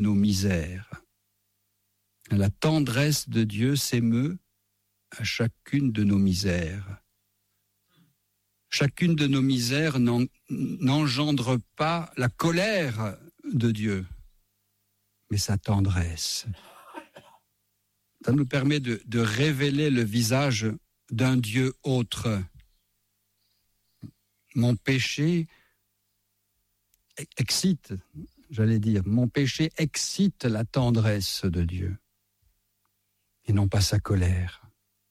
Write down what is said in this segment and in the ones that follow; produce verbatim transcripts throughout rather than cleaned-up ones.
nos misères. La tendresse de Dieu s'émeut à chacune de nos misères. Chacune de nos misères n'en, n'engendre pas la colère de Dieu, mais sa tendresse. Ça nous permet de, de révéler le visage d'un Dieu autre. Mon péché excite, j'allais dire, mon péché excite la tendresse de Dieu et non pas sa colère.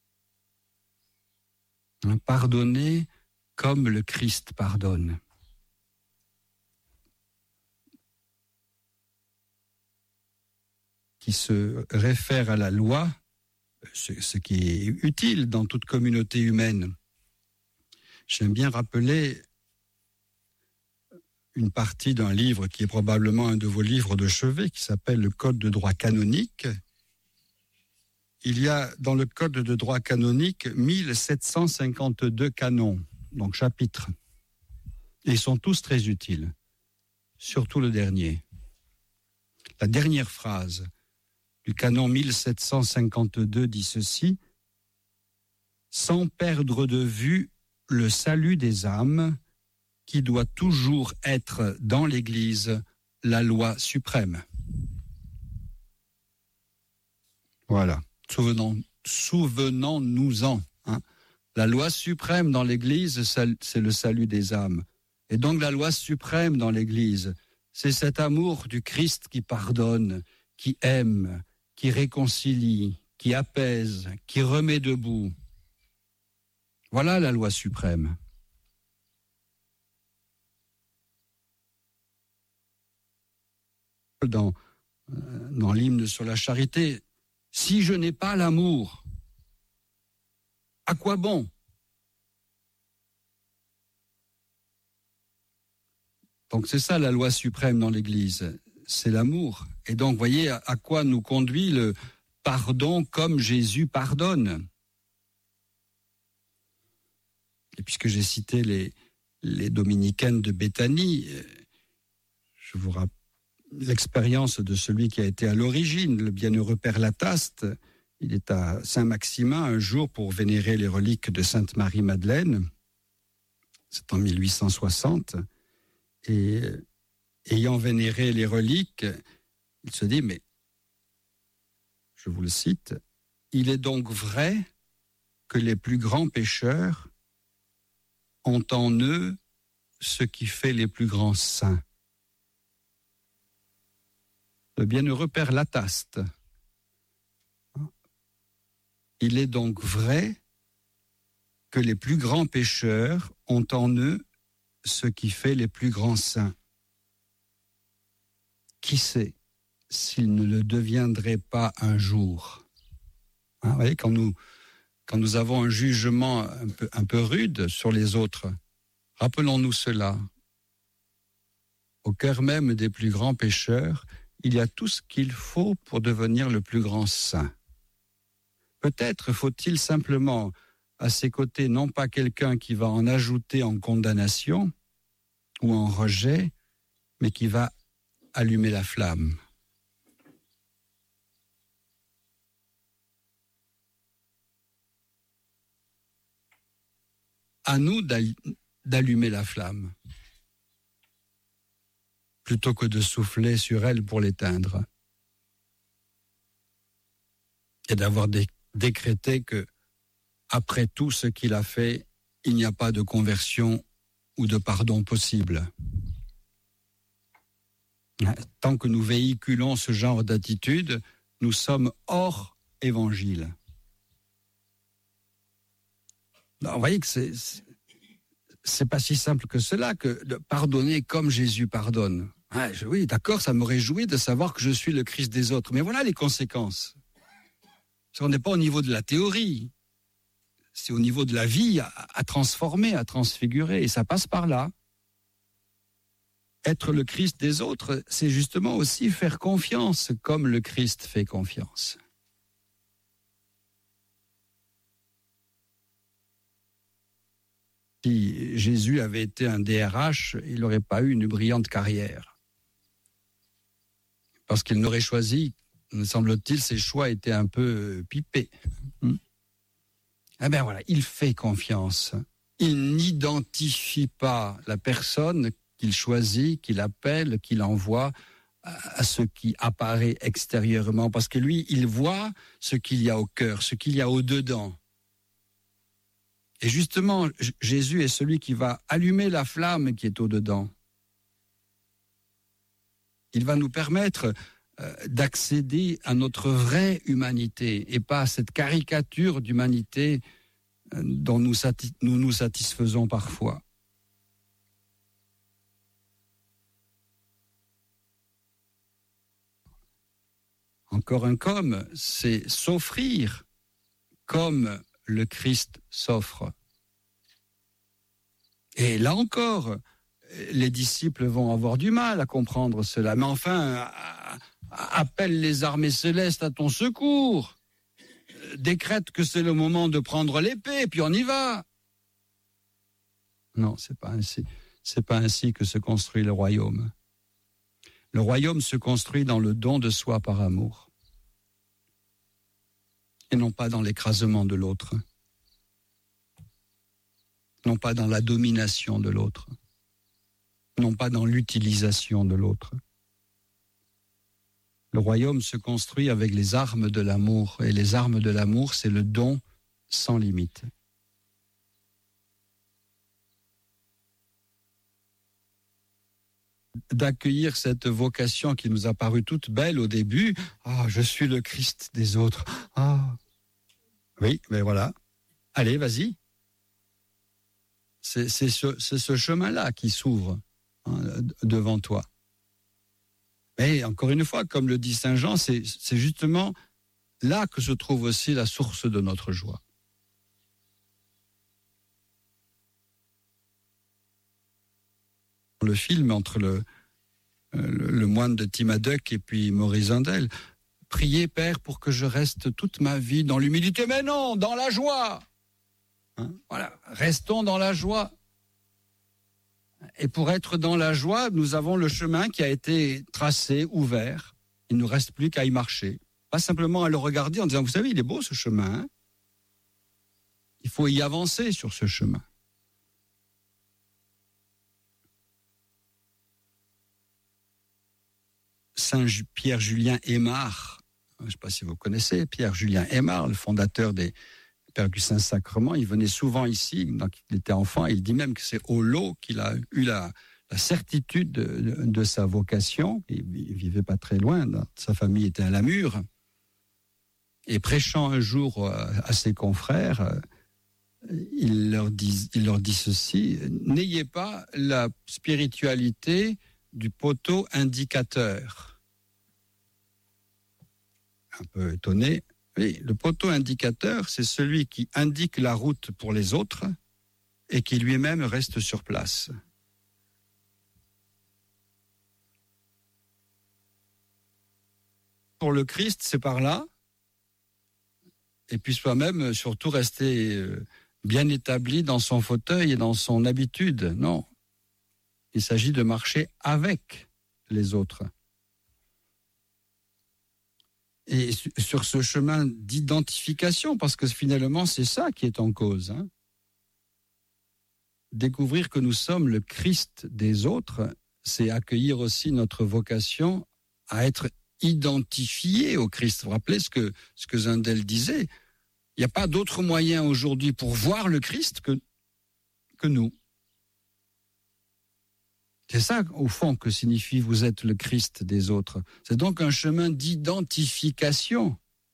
Pardonner comme le Christ pardonne. Qui se réfère à la loi, ce, ce qui est utile dans toute communauté humaine. J'aime bien rappeler une partie d'un livre qui est probablement un de vos livres de chevet, qui s'appelle le Code de droit canonique. Il y a dans le Code de droit canonique mille sept cent cinquante-deux canons, donc chapitres. Et ils sont tous très utiles, surtout le dernier. La dernière phrase du canon mille sept cent cinquante-deux dit ceci: « Sans perdre de vue le salut des âmes, qui doit toujours être dans l'Église la loi suprême. » Voilà, Souvenons, souvenons-nous-en. Hein. La loi suprême dans l'Église, c'est le salut des âmes. Et donc la loi suprême dans l'Église, c'est cet amour du Christ qui pardonne, qui aime, qui réconcilie, qui apaise, qui remet debout. Voilà la loi suprême. Dans, dans l'hymne sur la charité, si je n'ai pas l'amour, à quoi bon? Donc c'est ça la loi suprême dans l'Église, c'est l'amour. Et donc, vous voyez à, à quoi nous conduit le pardon comme Jésus pardonne. Et puisque j'ai cité les, les dominicaines de Béthanie, je vous rappelle l'expérience de celui qui a été à l'origine, le bienheureux Père Lataste. Il est à Saint-Maximin un jour pour vénérer les reliques de Sainte Marie-Madeleine. C'est en mille huit cent soixante. Et ayant vénéré les reliques, il se dit, mais, je vous le cite, « Il est donc vrai que les plus grands pécheurs ont en eux ce qui fait les plus grands saints. » Le bienheureux Père Lataste. Il est donc vrai que les plus grands pécheurs ont en eux ce qui fait les plus grands saints. Qui sait s'ils ne le deviendraient pas un jour? Hein, vous voyez, quand nous, quand nous avons un jugement un peu, un peu rude sur les autres, rappelons-nous cela. Au cœur même des plus grands pécheurs, il y a tout ce qu'il faut pour devenir le plus grand saint. Peut-être faut-il simplement à ses côtés non pas quelqu'un qui va en ajouter en condamnation ou en rejet, mais qui va allumer la flamme. À nous d'allumer la flamme, plutôt que de souffler sur elle pour l'éteindre. Et d'avoir dé- décrété que, après tout ce qu'il a fait, il n'y a pas de conversion ou de pardon possible. Tant que nous véhiculons ce genre d'attitude, nous sommes hors évangile. Alors, vous voyez que c'est, c'est, c'est pas si simple que cela, que de pardonner comme Jésus pardonne. Ah, je, oui, d'accord, ça me réjouit de savoir que je suis le Christ des autres. Mais voilà les conséquences. Parce qu'on n'est pas au niveau de la théorie. C'est au niveau de la vie à, à transformer, à transfigurer. Et ça passe par là. Être le Christ des autres, c'est justement aussi faire confiance comme le Christ fait confiance. Si Jésus avait été un D R H, il n'aurait pas eu une brillante carrière. Parce qu'il n'aurait choisi, me semble-t-il, ses choix étaient un peu pipés. Hmm. Eh bien voilà, il fait confiance. Il n'identifie pas la personne qu'il choisit, qu'il appelle, qu'il envoie à ce qui apparaît extérieurement. Parce que lui, il voit ce qu'il y a au cœur, ce qu'il y a au-dedans. Et justement, Jésus est celui qui va allumer la flamme qui est au-dedans. Il va nous permettre euh, d'accéder à notre vraie humanité et pas à cette caricature d'humanité euh, dont nous, sati- nous nous satisfaisons parfois. Encore un comme, c'est s'offrir comme le Christ s'offre. Et là encore, les disciples vont avoir du mal à comprendre cela. Mais enfin, appelle les armées célestes à ton secours. Décrète que c'est le moment de prendre l'épée, puis on y va. Non, c'est pas ainsi. C'est pas ainsi que se construit le royaume. Le royaume se construit dans le don de soi par amour. Et non pas dans l'écrasement de l'autre. Non pas dans la domination de l'autre. Non pas dans l'utilisation de l'autre. Le royaume se construit avec les armes de l'amour. Et les armes de l'amour, c'est le don sans limite. D'accueillir cette vocation qui nous a paru toute belle au début. Ah, je suis le Christ des autres. Ah, oui, mais voilà. Allez, vas-y. C'est, c'est, ce, c'est ce chemin-là qui s'ouvre hein, devant toi. Mais encore une fois, comme le dit Saint Jean, c'est, c'est justement là que se trouve aussi la source de notre joie. Le film entre le, le, le moine de Timaduc et puis Maurice Zindel. Priez, Père, pour que je reste toute ma vie dans l'humilité. Mais non, dans la joie. Hein, voilà, restons dans la joie. Et pour être dans la joie, nous avons le chemin qui a été tracé, ouvert. Il ne nous reste plus qu'à y marcher. Pas simplement à le regarder en disant, vous savez, il est beau ce chemin. Hein, il faut y avancer sur ce chemin. Saint Pierre-Julien Aymar, je ne sais pas si vous connaissez, Pierre-Julien Aymar, le fondateur des Pères du Saint-Sacrement, il venait souvent ici, donc il était enfant, il dit même que c'est au lot qu'il a eu la, la certitude de, de, de sa vocation. Il ne vivait pas très loin, sa famille était à Lamure. Et prêchant un jour à ses confrères, il leur dit, il leur dit ceci, n'ayez pas la spiritualité du poteau indicateur. Un peu étonné. Oui, le poteau indicateur, c'est celui qui indique la route pour les autres et qui lui-même reste sur place. Pour le Christ, c'est par là. Et puis soi-même, surtout rester bien établi dans son fauteuil et dans son habitude. Non. Il s'agit de marcher avec les autres. Et sur ce chemin d'identification, parce que finalement, c'est ça qui est en cause. Hein. Découvrir que nous sommes le Christ des autres, c'est accueillir aussi notre vocation à être identifié au Christ. Vous vous rappelez ce que, ce que Zindel disait? Il n'y a pas d'autre moyen aujourd'hui pour voir le Christ que, que nous. C'est ça, au fond, que signifie « vous êtes le Christ des autres ». C'est donc un chemin d'identification.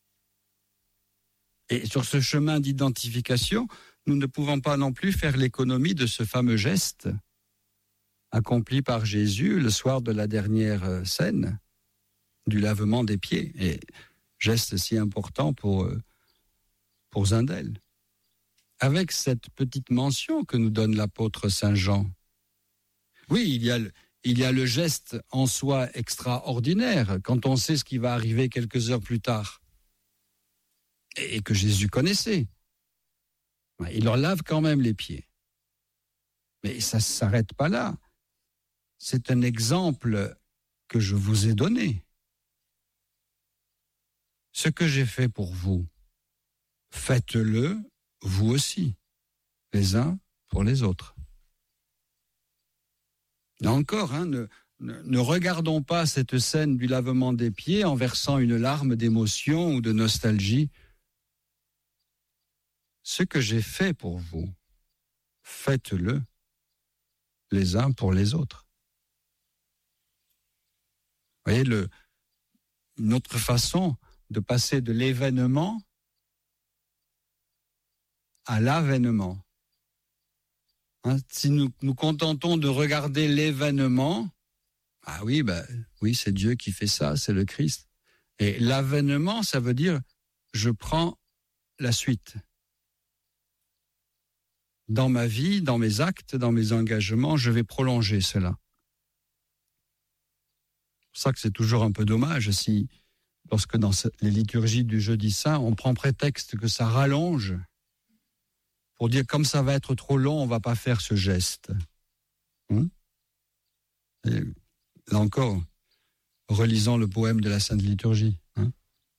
Et sur ce chemin d'identification, nous ne pouvons pas non plus faire l'économie de ce fameux geste accompli par Jésus le soir de la dernière scène, du lavement des pieds. Et geste si important pour, pour Zindel. Avec cette petite mention que nous donne l'apôtre Saint Jean. Oui, il y a, il y a le geste en soi extraordinaire, quand on sait ce qui va arriver quelques heures plus tard, et que Jésus connaissait. Il leur lave quand même les pieds. Mais ça ne s'arrête pas là. C'est un exemple que je vous ai donné. Ce que j'ai fait pour vous, faites-le vous aussi, les uns pour les autres. Là encore, hein, ne, ne, ne regardons pas cette scène du lavement des pieds en versant une larme d'émotion ou de nostalgie. Ce que j'ai fait pour vous, faites-le les uns pour les autres. Vous voyez, le, une autre façon de passer de l'événement à l'avènement. Hein, si nous nous contentons de regarder l'événement, ah oui, ben, oui, c'est Dieu qui fait ça, c'est le Christ. Et l'avènement, ça veut dire, je prends la suite. Dans ma vie, dans mes actes, dans mes engagements, je vais prolonger cela. C'est pour ça que c'est toujours un peu dommage si, lorsque dans les liturgies du Jeudi Saint, on prend prétexte que ça rallonge pour dire comme ça va être trop long, on ne va pas faire ce geste. Hum? Et là encore, relisons le poème de la Sainte Liturgie. Hein?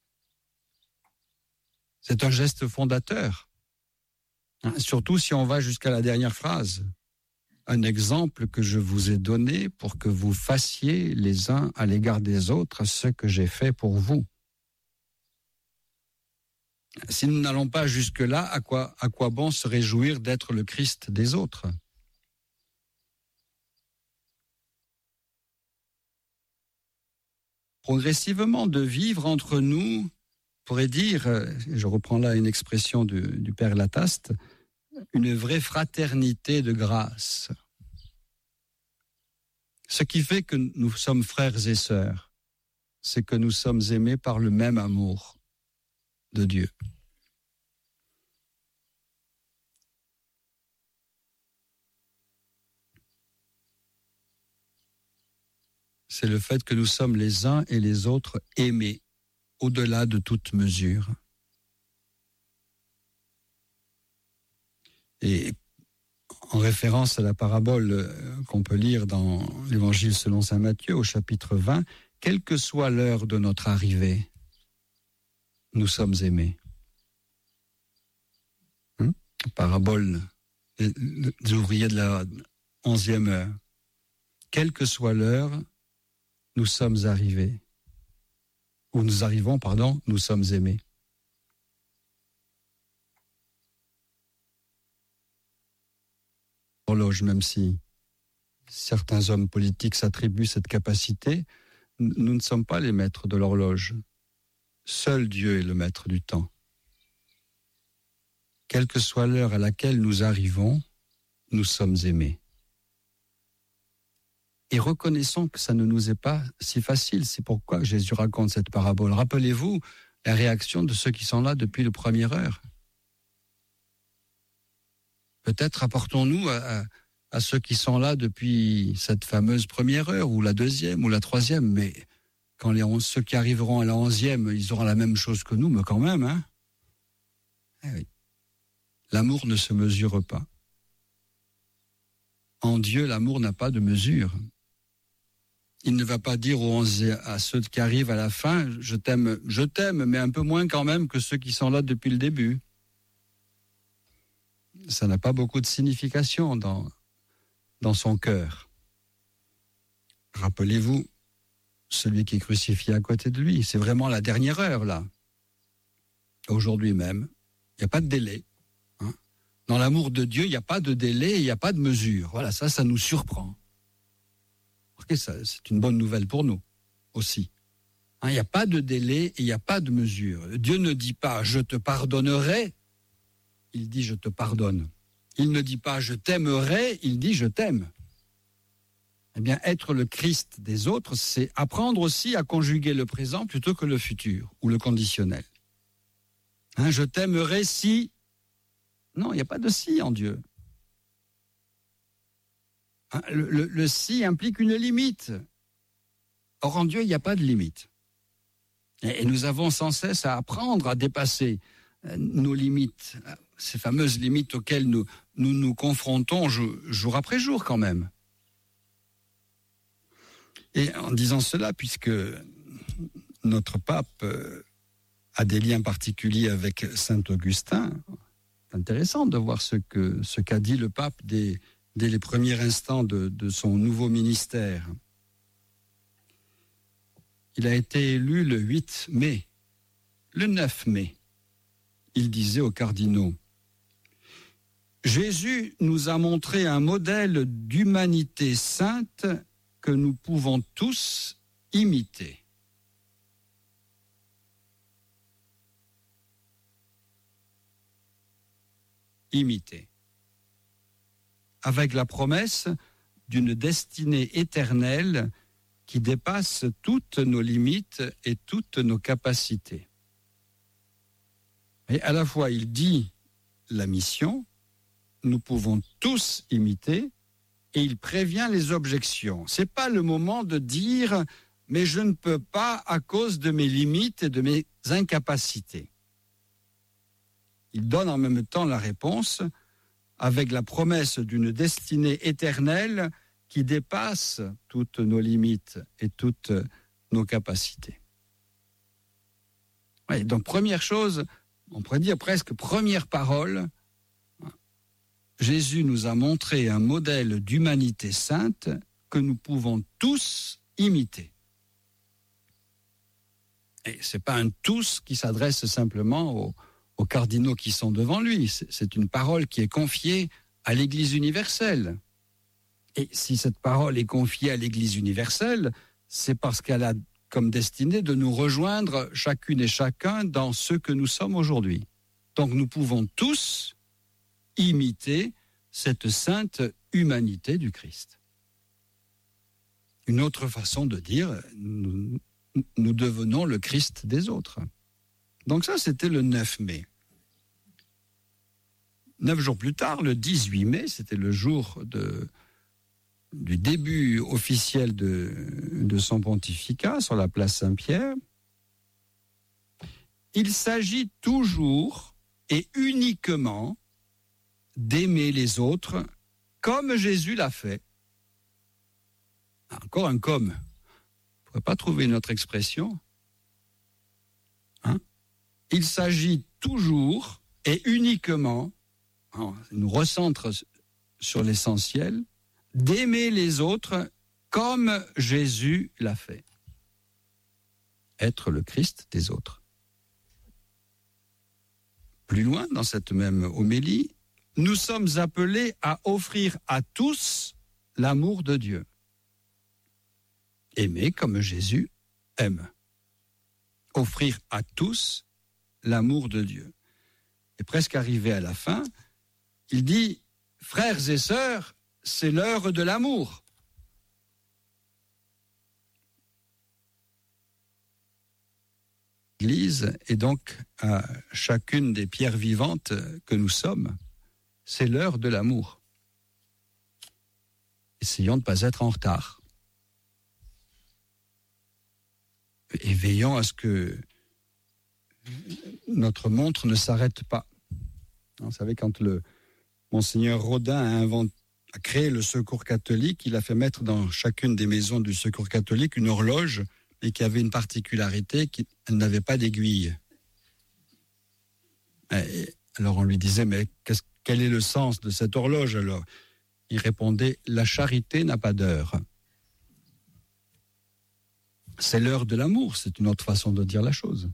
C'est un geste fondateur. Hein? Surtout si on va jusqu'à la dernière phrase. Un exemple que je vous ai donné pour que vous fassiez les uns à l'égard des autres ce que j'ai fait pour vous. Si nous n'allons pas jusque-là, à quoi, à quoi bon se réjouir d'être le Christ des autres ? Progressivement, de vivre entre nous, on pourrait dire, je reprends là une expression du, du Père Lataste, une vraie fraternité de grâce. Ce qui fait que nous sommes frères et sœurs, c'est que nous sommes aimés par le même amour de Dieu. C'est le fait que nous sommes les uns et les autres aimés au-delà de toute mesure. Et en référence à la parabole qu'on peut lire dans l'Évangile selon saint Matthieu au chapitre vingt, quelle que soit l'heure de notre arrivée, nous sommes aimés. Hum? Parabole des ouvriers de la onzième heure. Quelle que soit l'heure, nous sommes arrivés. Ou nous arrivons, pardon, nous sommes aimés. Horloge, même si certains hommes politiques s'attribuent cette capacité, nous ne sommes pas les maîtres de l'horloge. Seul Dieu est le maître du temps. Quelle que soit l'heure à laquelle nous arrivons, nous sommes aimés. Et reconnaissons que ça ne nous est pas si facile. C'est pourquoi Jésus raconte cette parabole. Rappelez-vous la réaction de ceux qui sont là depuis la première heure. Peut-être apportons-nous à, à, à ceux qui sont là depuis cette fameuse première heure, ou la deuxième, ou la troisième, mais quand les onze, ceux qui arriveront à la onzième, ils auront la même chose que nous, mais quand même, hein. Eh oui. L'amour ne se mesure pas. En Dieu, l'amour n'a pas de mesure. Il ne va pas dire aux onze, à ceux qui arrivent à la fin, je t'aime, je t'aime, mais un peu moins quand même que ceux qui sont là depuis le début. Ça n'a pas beaucoup de signification dans, dans son cœur. Rappelez-vous, celui qui est crucifié à côté de lui, c'est vraiment la dernière heure, là. Aujourd'hui même, il n'y a pas de délai. Hein. Dans l'amour de Dieu, il n'y a pas de délai, il n'y a pas de mesure. Voilà, ça, ça nous surprend. Okay, ça, c'est une bonne nouvelle pour nous aussi. Hein, il n'y a pas de délai et il n'y a pas de mesure. Dieu ne dit pas « je te pardonnerai », il dit « je te pardonne ». Il ne dit pas « je t'aimerai », il dit « je t'aime ». Eh bien, être le Christ des autres, c'est apprendre aussi à conjuguer le présent plutôt que le futur ou le conditionnel. Hein, je t'aimerai si... Non, il n'y a pas de si en Dieu. Hein, le, le, le si implique une limite. Or, en Dieu, il n'y a pas de limite. Et, et nous avons sans cesse à apprendre à dépasser euh, nos limites, ces fameuses limites auxquelles nous nous, nous confrontons jour, jour après jour quand même. Et en disant cela, puisque notre pape a des liens particuliers avec saint Augustin. C'est intéressant de voir ce que ce qu'a dit le pape dès, dès les premiers instants de, de son nouveau ministère. Il a été élu le huit mai. Le neuf mai, il disait aux cardinaux: Jésus nous a montré un modèle d'humanité sainte que nous pouvons tous imiter. Imiter. Avec la promesse d'une destinée éternelle qui dépasse toutes nos limites et toutes nos capacités. Et à la fois, il dit la mission, nous pouvons tous imiter, et il prévient les objections. Ce n'est pas le moment de dire « mais je ne peux pas à cause de mes limites et de mes incapacités ». Il donne en même temps la réponse avec la promesse d'une destinée éternelle qui dépasse toutes nos limites et toutes nos capacités. Ouais, donc première chose, on pourrait dire presque première parole, Jésus nous a montré un modèle d'humanité sainte que nous pouvons tous imiter. Et ce n'est pas un tous qui s'adresse simplement aux, aux cardinaux qui sont devant lui, c'est, c'est une parole qui est confiée à l'Église universelle. Et si cette parole est confiée à l'Église universelle, c'est parce qu'elle a comme destinée de nous rejoindre chacune et chacun dans ce que nous sommes aujourd'hui. Donc nous pouvons tous imiter cette sainte humanité du Christ. Une autre façon de dire, nous, nous devenons le Christ des autres. Donc ça, c'était le neuf mai. Neuf jours plus tard, le dix-huit mai, c'était le jour de, du début officiel de, de son pontificat sur la place Saint-Pierre. Il s'agit toujours et uniquement d'aimer les autres comme Jésus l'a fait. Encore un comme. On ne pourrait pas trouver une autre expression. Hein? Il s'agit toujours et uniquement, hein, il nous recentre sur l'essentiel, d'aimer les autres comme Jésus l'a fait. Être le Christ des autres. Plus loin, dans cette même homélie, nous sommes appelés à offrir à tous l'amour de Dieu. Aimer comme Jésus aime. Offrir à tous l'amour de Dieu. Et presque arrivé à la fin, il dit « Frères et sœurs, c'est l'heure de l'amour ». L'Église est donc à chacune des pierres vivantes que nous sommes. C'est l'heure de l'amour. Essayons de ne pas être en retard. Et veillons à ce que notre montre ne s'arrête pas. Vous savez, quand le Monseigneur Rodin a, invent, a créé le Secours catholique, il a fait mettre dans chacune des maisons du Secours catholique une horloge, et qui avait une particularité, qu'elle n'avait pas d'aiguille. Et alors on lui disait, mais qu'est-ce, quel est le sens de cette horloge alors ? Il répondait, la charité n'a pas d'heure. C'est l'heure de l'amour, c'est une autre façon de dire la chose.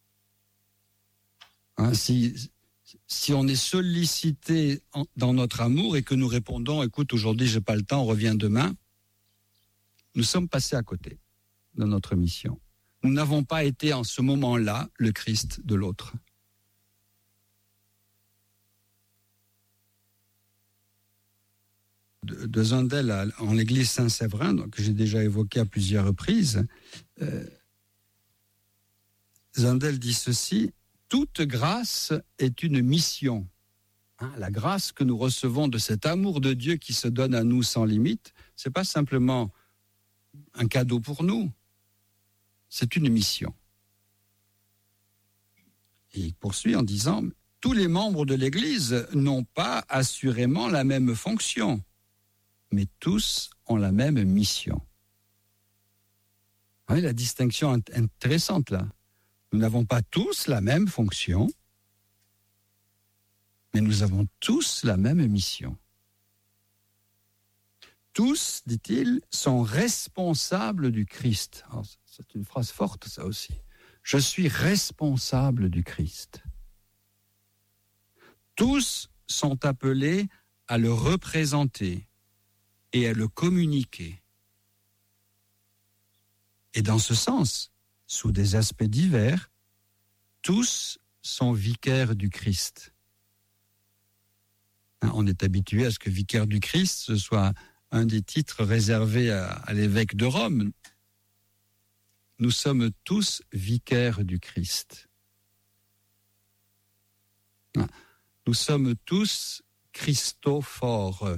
Hein, si, si on est sollicité en, dans notre amour et que nous répondons, écoute, aujourd'hui j'ai pas le temps, on revient demain, nous sommes passés à côté de notre mission. Nous n'avons pas été en ce moment-là le Christ de l'autre. De, de Zundel en l'église Saint-Séverin, donc, que j'ai déjà évoqué à plusieurs reprises, euh, Zundel dit ceci, « Toute grâce est une mission. Hein, » la grâce que nous recevons de cet amour de Dieu qui se donne à nous sans limite, ce n'est pas simplement un cadeau pour nous, c'est une mission. Et il poursuit en disant, tous les membres de l'Église n'ont pas assurément la même fonction, mais tous ont la même mission. Vous voyez la distinction intéressante là. Nous n'avons pas tous la même fonction, mais nous avons tous la même mission. Tous, dit-il, sont responsables du Christ. Alors, c'est une phrase forte, ça aussi. Je suis responsable du Christ. Tous sont appelés à le représenter et à le communiquer. Et dans ce sens, sous des aspects divers, tous sont vicaires du Christ. On est habitué à ce que vicaire du Christ, ce soit un des titres réservés à, à l'évêque de Rome. Nous sommes tous vicaires du Christ. Nous sommes tous Christophores,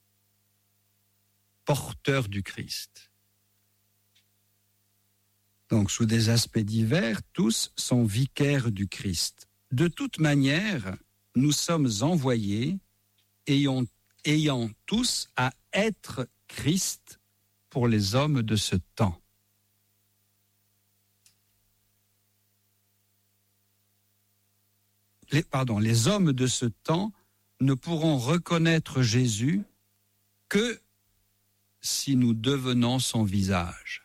porteurs du Christ. Donc, sous des aspects divers, tous sont vicaires du Christ. De toute manière, nous sommes envoyés, ayant, ayant tous à être Christ pour les hommes de ce temps. Les, pardon, les hommes de ce temps ne pourront reconnaître Jésus que si nous devenons son visage.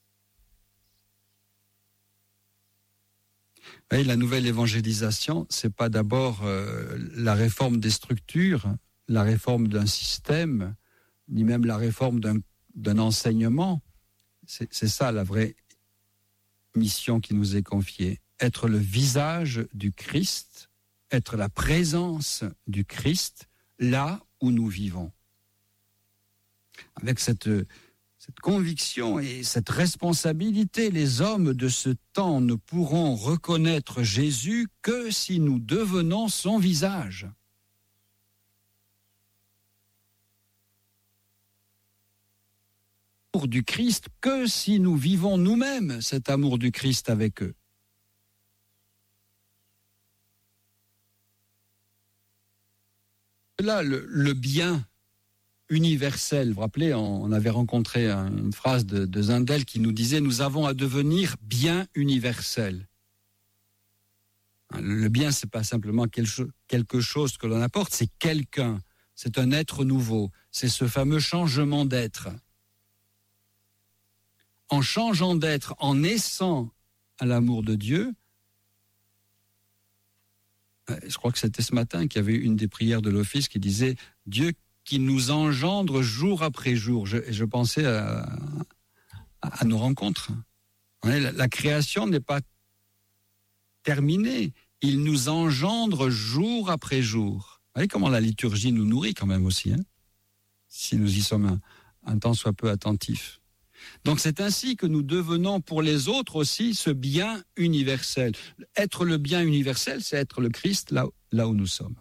Vous voyez, la nouvelle évangélisation, ce n'est pas d'abord euh, la réforme des structures, la réforme d'un système, ni même la réforme d'un, d'un enseignement. C'est, c'est ça la vraie mission qui nous est confiée. Être le visage du Christ, être la présence du Christ là où nous vivons. Avec cette, cette conviction et cette responsabilité, les hommes de ce temps ne pourront reconnaître Jésus que si nous devenons son visage. L'amour du Christ que si nous vivons nous-mêmes cet amour du Christ avec eux. Là, le, le bien universel, vous vous rappelez, on, on avait rencontré un, une phrase de, de Zindel qui nous disait « Nous avons à devenir bien universel ». Le bien, ce n'est pas simplement quelque chose que l'on apporte, c'est quelqu'un, c'est un être nouveau, c'est ce fameux changement d'être. En changeant d'être, en naissant à l'amour de Dieu, je crois que c'était ce matin qu'il y avait une des prières de l'office qui disait « Dieu qui nous engendre jour après jour ». Je, je pensais à, à, à nos rencontres. La, la création n'est pas terminée. Il nous engendre jour après jour. Vous voyez comment la liturgie nous nourrit quand même aussi, hein, si nous y sommes un, un tant soit peu attentifs. Donc c'est ainsi que nous devenons pour les autres aussi ce bien universel. Être le bien universel, c'est être le Christ là, là où nous sommes.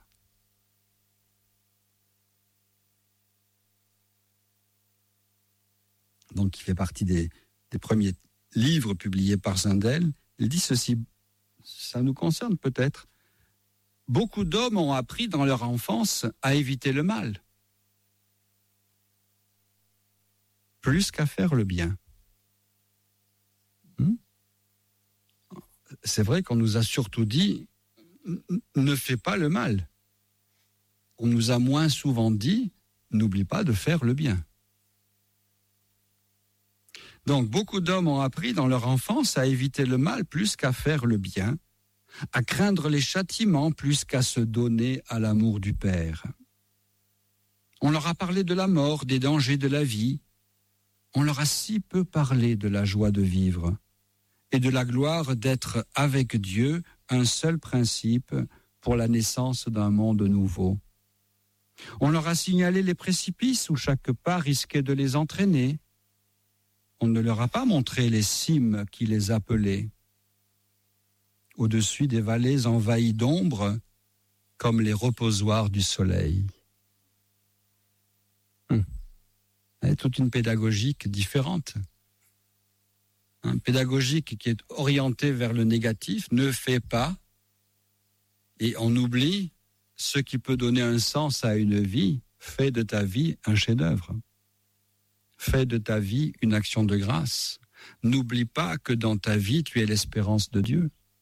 Donc il fait partie des, des premiers livres publiés par Zindel. Il dit ceci, ça nous concerne peut-être. Beaucoup d'hommes ont appris dans leur enfance à éviter le mal, plus qu'à faire le bien. Hmm? C'est vrai qu'on nous a surtout dit « ne fais pas le mal ». On nous a moins souvent dit « n'oublie pas de faire le bien ». Donc beaucoup d'hommes ont appris dans leur enfance à éviter le mal plus qu'à faire le bien, à craindre les châtiments plus qu'à se donner à l'amour du Père. On leur a parlé de la mort, des dangers de la vie. On leur a si peu parlé de la joie de vivre et de la gloire d'être avec Dieu, un seul principe pour la naissance d'un monde nouveau. On leur a signalé les précipices où chaque pas risquait de les entraîner. On ne leur a pas montré les cimes qui les appelaient. Au-dessus des vallées envahies d'ombre, comme les reposoirs du soleil. Hum. C'est toute une pédagogique différente. Une pédagogique qui est orientée vers le négatif, ne fait pas, et on oublie ce qui peut donner un sens à une vie. Fais de ta vie un chef-d'œuvre. Fais de ta vie une action de grâce. N'oublie pas que dans ta vie, tu es l'espérance de Dieu.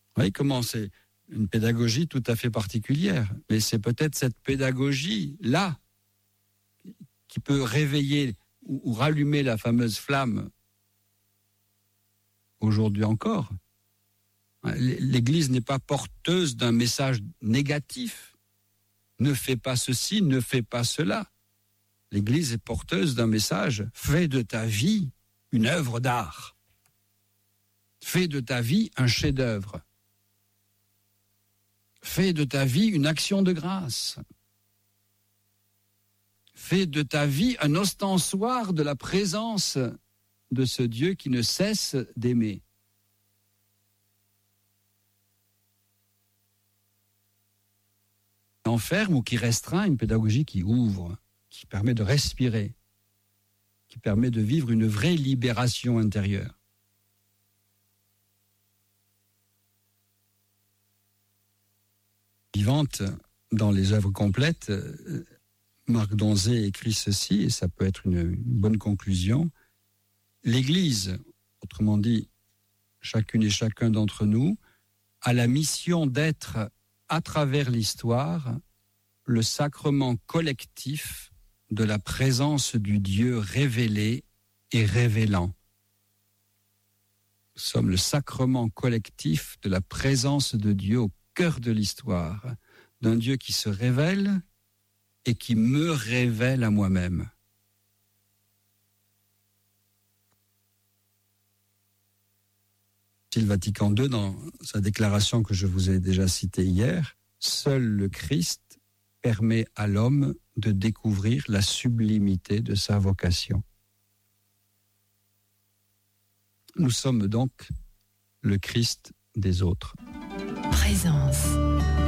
voyez comment c'est une pédagogie tout à fait particulière. Mais c'est peut-être cette pédagogie-là qui peut réveiller ou, ou rallumer la fameuse flamme aujourd'hui encore. L'Église n'est pas porteuse d'un message négatif. Ne fais pas ceci, ne fais pas cela. L'Église est porteuse d'un message. Fais de ta vie une œuvre d'art. Fais de ta vie un chef-d'œuvre. Fais de ta vie une action de grâce. Fais de ta vie un ostensoir de la présence de ce Dieu qui ne cesse d'aimer. Enferme ou qui restreint une pédagogie qui ouvre, qui permet de respirer, qui permet de vivre une vraie libération intérieure. Vivante dans les œuvres complètes, Marc Donzé écrit ceci, et ça peut être une, une bonne conclusion. L'Église, autrement dit, chacune et chacun d'entre nous, a la mission d'être, à travers l'histoire, le sacrement collectif de la présence du Dieu révélé et révélant. Nous sommes le sacrement collectif de la présence de Dieu au cœur de l'histoire, d'un Dieu qui se révèle et qui me révèle à moi-même. Le Vatican deux, dans sa déclaration que je vous ai déjà citée hier, seul le Christ permet à l'homme de découvrir la sublimité de sa vocation. Nous sommes donc le Christ des autres. Présence.